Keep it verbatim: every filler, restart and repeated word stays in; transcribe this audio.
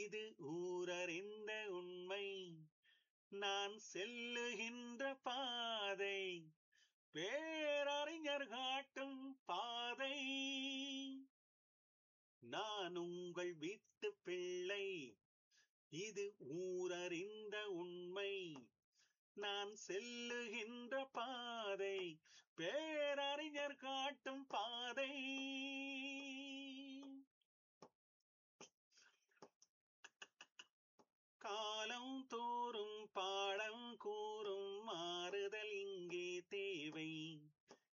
இது ஊரறிந்த உண்மை. நான் செல்லுகின்ற பாதை பேரறிஞர் காட்டும் பாதை. நான் உங்கள் வீட்டு பிள்ளை, இது ஊரறிந்த உண்மை. நான் செல்லுகின்ற பாதை பேரறிஞர் காட்டும் பாதை.